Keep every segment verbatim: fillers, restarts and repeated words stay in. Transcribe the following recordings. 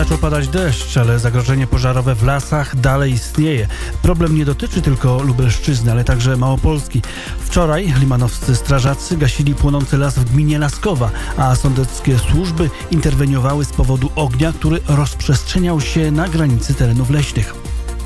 Zaczął padać deszcz, ale zagrożenie pożarowe w lasach dalej istnieje. Problem nie dotyczy tylko Lubelszczyzny, ale także Małopolski. Wczoraj limanowscy strażacy gasili płonący las w gminie Laskowa, a sądeckie służby interweniowały z powodu ognia, który rozprzestrzeniał się na granicy terenów leśnych.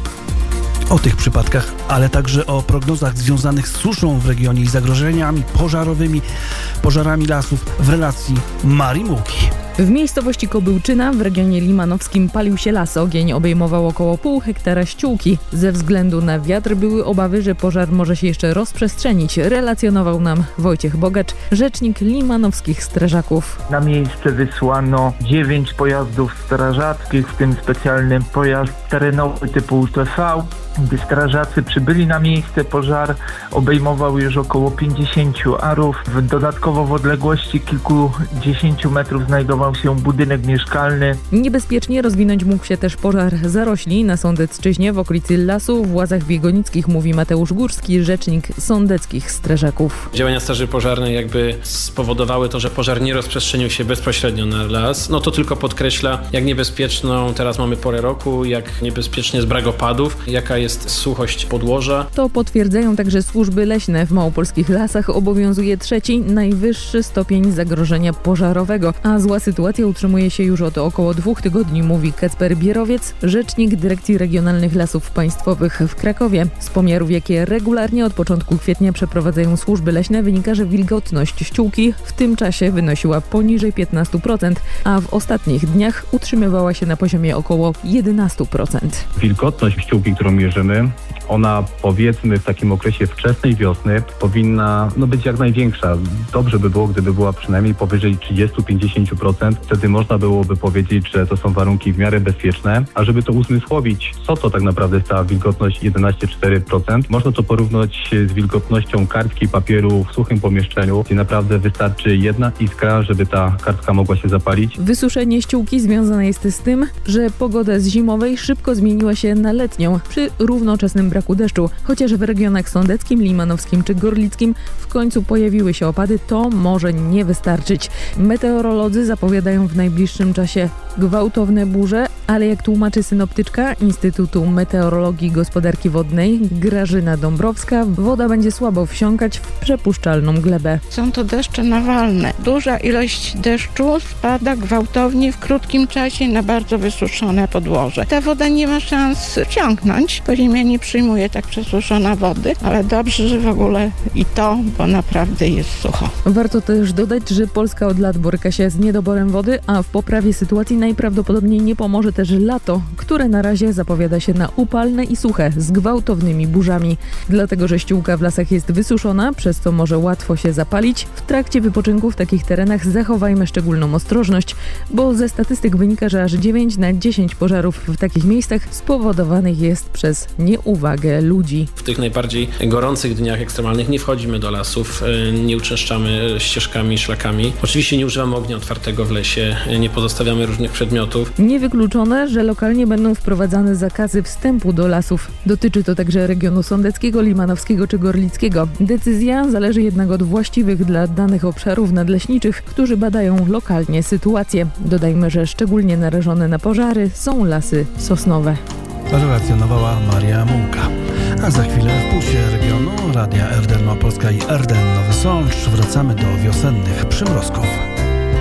O tych przypadkach, ale także o prognozach związanych z suszą w regionie i zagrożeniami pożarowymi, pożarami lasów w relacji Marii Mułki. W miejscowości Kobyłczyna w regionie limanowskim palił się las. Ogień obejmował około pół hektara ściółki. Ze względu na wiatr były obawy, że pożar może się jeszcze rozprzestrzenić. Relacjonował nam Wojciech Bogacz, rzecznik limanowskich strażaków. Na miejsce wysłano dziewięć pojazdów strażackich, w tym specjalny pojazd terenowy typu U T V. Gdy strażacy przybyli na miejsce, pożar obejmował już około pięćdziesięciu arów. Dodatkowo w odległości kilkudziesięciu metrów znajdował się budynek mieszkalny. Niebezpiecznie rozwinąć mógł się też pożar zarośli na Sądecczyźnie w okolicy lasu w Łazach Biegonickich, mówi Mateusz Górski, rzecznik sądeckich strażaków. Działania straży pożarnej jakby spowodowały to, że pożar nie rozprzestrzenił się bezpośrednio na las. No to tylko podkreśla, jak niebezpieczną teraz mamy porę roku, jak niebezpiecznie jest brak opadów, jaka jest jest suchość podłoża. To potwierdzają także służby leśne. W małopolskich lasach obowiązuje trzeci, najwyższy stopień zagrożenia pożarowego, a zła sytuacja utrzymuje się już od około dwóch tygodni, mówi Kacper Bierowiec, rzecznik Dyrekcji Regionalnych Lasów Państwowych w Krakowie. Z pomiarów, jakie regularnie od początku kwietnia przeprowadzają służby leśne, wynika, że wilgotność ściółki w tym czasie wynosiła poniżej piętnaście procent, a w ostatnich dniach utrzymywała się na poziomie około jedenaście procent. Wilgotność ściółki, którą mierzymy, ona powiedzmy w takim okresie wczesnej wiosny powinna no, być jak największa. Dobrze by było, gdyby była przynajmniej powyżej trzydzieści do pięćdziesięciu procent. Wtedy można byłoby powiedzieć, że to są warunki w miarę bezpieczne. A żeby to uzmysłowić, co to tak naprawdę jest ta wilgotność jedenaście przecinek cztery procent, można to porównać z wilgotnością kartki papieru w suchym pomieszczeniu, gdzie naprawdę wystarczy jedna iskra, żeby ta kartka mogła się zapalić. Wysuszenie ściółki związane jest z tym, że pogoda z zimowej szybko zmieniła się na letnią przy równoczesnym braku deszczu. Chociaż w regionach sądeckim, limanowskim czy gorlickim w końcu pojawiły się opady, to może nie wystarczyć. Meteorolodzy zapowiadają w najbliższym czasie gwałtowne burze, ale jak tłumaczy synoptyczka Instytutu Meteorologii i Gospodarki Wodnej Grażyna Dąbrowska, woda będzie słabo wsiąkać w przepuszczalną glebę. Są to deszcze nawalne. Duża ilość deszczu spada gwałtownie w krótkim czasie na bardzo wysuszone podłoże. Ta woda nie ma szans wciągnąć, bo ziemia nie przyjmuje tak przesuszona wody, ale dobrze, że w ogóle i to, bo naprawdę jest sucho. Warto też dodać, że Polska od lat boryka się z niedoborem wody, a w poprawie sytuacji najprawdopodobniej nie pomoże też lato, które na razie zapowiada się na upalne i suche, z gwałtownymi burzami. Dlatego, że ściółka w lasach jest wysuszona, przez co może łatwo się zapalić. W trakcie wypoczynku w takich terenach zachowajmy szczególną ostrożność, bo ze statystyk wynika, że aż dziewięć na dziesięć pożarów w takich miejscach spowodowanych jest przez nieuwagę ludzi. W tych najbardziej gorących dniach ekstremalnych nie wchodzimy do lasów, nie uczęszczamy ścieżkami, szlakami. Oczywiście nie używamy ognia otwartego w lesie, nie pozostawiamy różnych przedmiotów. Niewykluczone, że lokalnie będą wprowadzane zakazy wstępu do lasów. Dotyczy to także regionu sądeckiego, limanowskiego czy gorlickiego. Decyzja zależy jednak od właściwych dla danych obszarów nadleśniczych, którzy badają lokalnie sytuację. Dodajmy, że szczególnie narażone na pożary są lasy sosnowe. Relacjonowała Maria Mułka. A za chwilę w pulsie regionu Radia R D N Małopolska i R D N Nowy Sącz wracamy do wiosennych przymrozków.